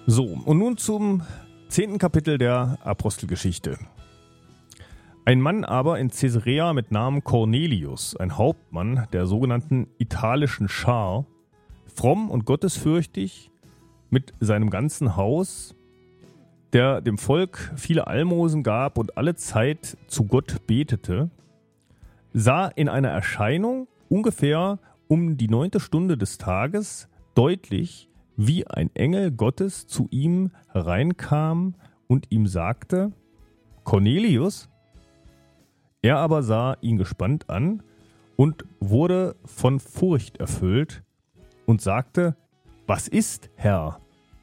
So, und nun zum 10. Kapitel der Apostelgeschichte. Ein Mann aber in Caesarea mit Namen Cornelius, ein Hauptmann der sogenannten italischen Schar, fromm und gottesfürchtig mit seinem ganzen Haus, der dem Volk viele Almosen gab und alle Zeit zu Gott betete, sah in einer Erscheinung ungefähr um die 9. Stunde des Tages deutlich, wie ein Engel Gottes zu ihm hereinkam und ihm sagte: Cornelius. Er aber sah ihn gespannt an und wurde von Furcht erfüllt und sagte: Was ist, Herr?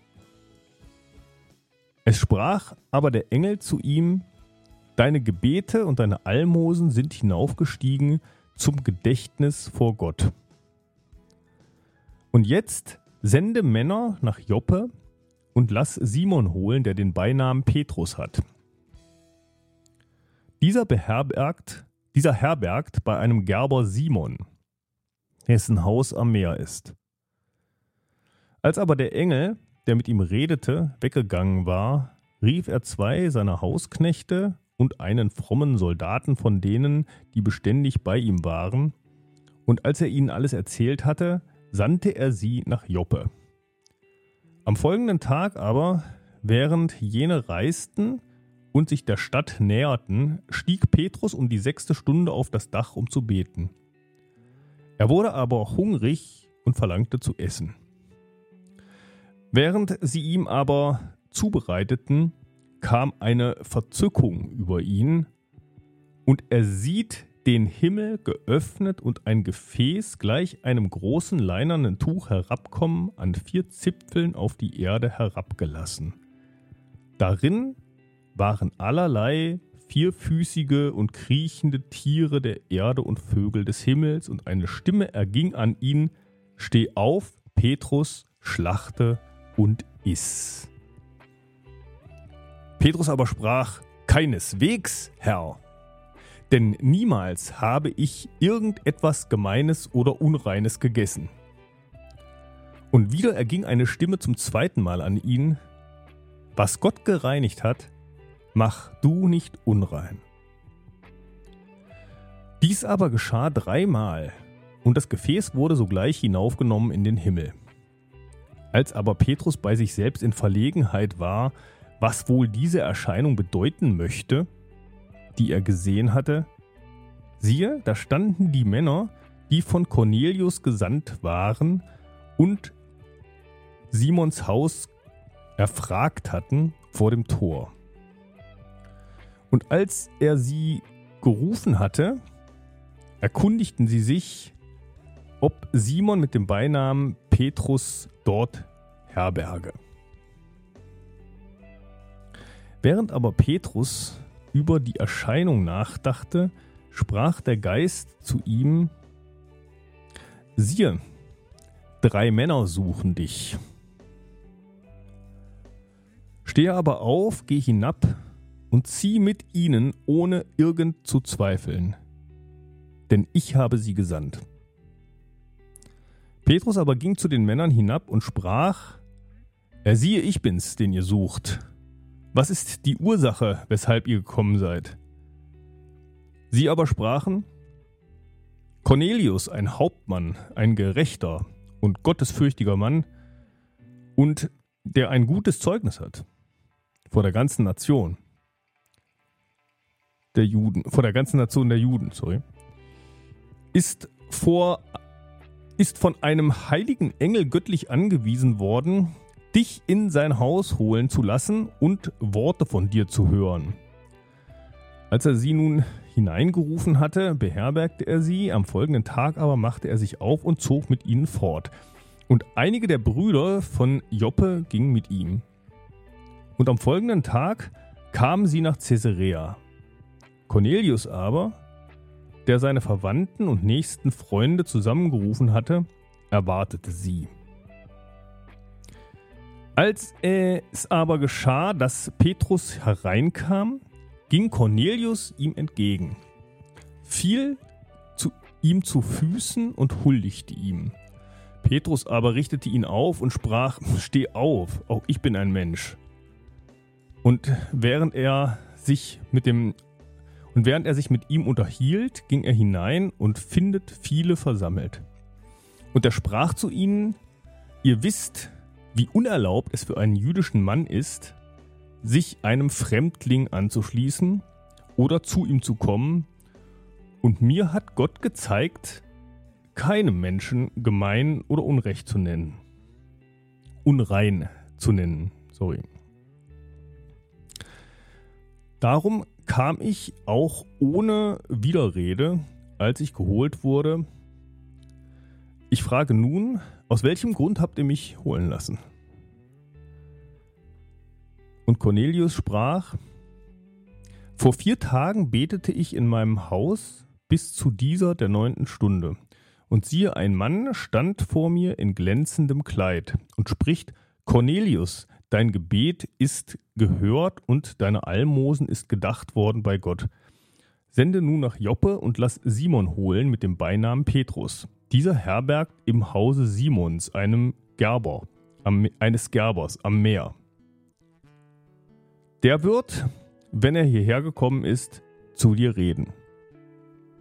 Es sprach aber der Engel zu ihm: Deine Gebete und deine Almosen sind hinaufgestiegen zum Gedächtnis vor Gott. Und jetzt sende Männer nach Joppe und lass Simon holen, der den Beinamen Petrus hat. Dieser herbergt bei einem Gerber Simon, dessen Haus am Meer ist. Als aber der Engel, der mit ihm redete, weggegangen war, rief er 2 seiner Hausknechte und einen frommen Soldaten von denen, die beständig bei ihm waren, und als er ihnen alles erzählt hatte, sandte er sie nach Joppe. Am folgenden Tag aber, während jene reisten und sich der Stadt näherten, stieg Petrus um die 6. Stunde auf das Dach, um zu beten. Er wurde aber hungrig und verlangte zu essen. Während sie ihm aber zubereiteten, kam eine Verzückung über ihn, und er sieht den Himmel geöffnet und ein Gefäß gleich einem großen leinenen Tuch herabkommen, an 4 Zipfeln auf die Erde herabgelassen. Darin waren allerlei vierfüßige und kriechende Tiere der Erde und Vögel des Himmels, und eine Stimme erging an ihn: Steh auf, Petrus, schlachte und iss. Petrus aber sprach: Keineswegs, Herr, denn niemals habe ich irgendetwas Gemeines oder Unreines gegessen. Und wieder erging eine Stimme zum 2. Mal an ihn: Was Gott gereinigt hat, mach du nicht unrein. Dies aber geschah 3 Mal, und das Gefäß wurde sogleich hinaufgenommen in den Himmel. Als aber Petrus bei sich selbst in Verlegenheit war, was wohl diese Erscheinung bedeuten möchte, die er gesehen hatte, siehe, da standen die Männer, die von Cornelius gesandt waren und Simons Haus erfragt hatten, vor dem Tor. Und als er sie gerufen hatte, erkundigten sie sich, ob Simon mit dem Beinamen Petrus dort herberge. Während aber Petrus über die Erscheinung nachdachte, sprach der Geist zu ihm: Siehe, 3 Männer suchen dich. Stehe aber auf, geh hinab und zieh mit ihnen, ohne irgend zu zweifeln, denn ich habe sie gesandt. Petrus aber ging zu den Männern hinab und sprach: Siehe, ich bin's, den ihr sucht. Was ist die Ursache, weshalb ihr gekommen seid? Sie aber sprachen: Cornelius, ein Hauptmann, ein gerechter und gottesfürchtiger Mann, und der ein gutes Zeugnis hat vor der ganzen Nation der Juden, ist von einem heiligen Engel göttlich angewiesen worden, dich in sein Haus holen zu lassen und Worte von dir zu hören. Als er sie nun hineingerufen hatte, beherbergte er sie, am folgenden Tag aber machte er sich auf und zog mit ihnen fort. Und einige der Brüder von Joppe gingen mit ihm. Und am folgenden Tag kamen sie nach Caesarea. Cornelius aber, der seine Verwandten und nächsten Freunde zusammengerufen hatte, erwartete sie. Als es aber geschah, dass Petrus hereinkam, ging Cornelius ihm entgegen, fiel ihm zu Füßen und huldigte ihm. Petrus aber richtete ihn auf und sprach: Steh auf, auch ich bin ein Mensch. Und während er sich mit ihm unterhielt, ging er hinein und findet viele versammelt. Und er sprach zu ihnen: Ihr wisst, wie unerlaubt es für einen jüdischen Mann ist, sich einem Fremdling anzuschließen oder zu ihm zu kommen. Und mir hat Gott gezeigt, keinem Menschen gemein oder unrecht zu nennen. Unrein zu nennen, sorry. Darum kam ich auch ohne Widerrede, als ich geholt wurde. Ich frage nun, aus welchem Grund habt ihr mich holen lassen? Und Cornelius sprach: Vor 4 Tagen betete ich in meinem Haus bis zu dieser der 9. Stunde. Und siehe, ein Mann stand vor mir in glänzendem Kleid und spricht: Cornelius, dein Gebet ist gehört und deine Almosen ist gedacht worden bei Gott. Sende nun nach Joppe und lass Simon holen mit dem Beinamen Petrus. Dieser herbergt im Hause Simons, eines Gerbers am Meer. Der wird, wenn er hierher gekommen ist, zu dir reden.